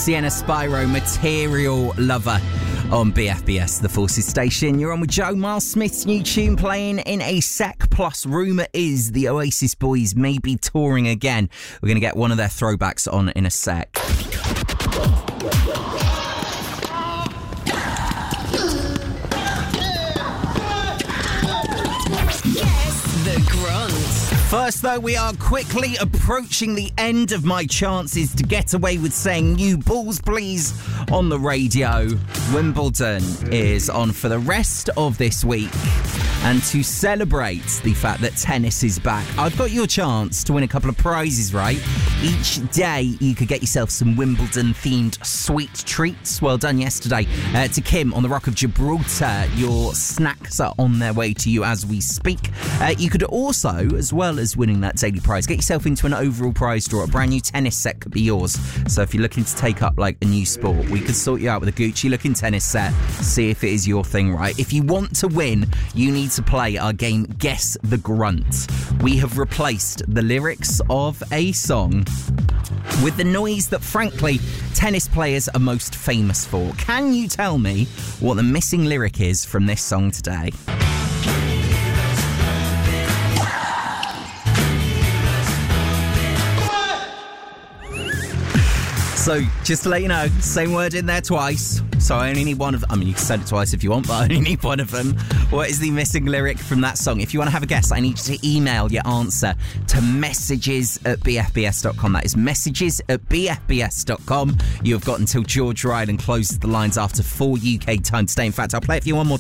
Sienna Spyro, Material Lover on BFBS, the Forces station. You're on with Joe. Miles Smith's new tune playing in a sec. Plus, rumour is the Oasis boys may be touring again. We're going to get one of their throwbacks on in a sec. First, though, we are quickly approaching the end of my chances to get away with saying "new balls, please" on the radio. Wimbledon is on for the rest of this week. And to celebrate the fact that tennis is back, I've got your chance to win a couple of prizes, right? Each day, you could get yourself some Wimbledon-themed sweet treats. Well done yesterday to Kim on the Rock of Gibraltar. Your snacks are on their way to you as we speak. You could also, as well as winning that daily prize, get yourself into an overall prize draw. A brand new tennis set could be yours. So if you're looking to take up like a new sport, we could sort you out with a Gucci-looking tennis set. See if it is your thing, right? If you want to win, you need to play our game Guess the Grunt. We have replaced the lyrics of a song with the noise that, frankly, tennis players are most famous for. Can you tell me what the missing lyric is from this song today? So, just to let you know, same word in there twice. So I only need one of them. I mean, you can send it twice if you want, but I only need one of them. What is the missing lyric from that song? If you want to have a guess, I need you to email your answer to messages@bfbs.com. That is messages@bfbs.com. You have got until George Ryland closes the lines after 4 UK time today. In fact, I'll play it for you one more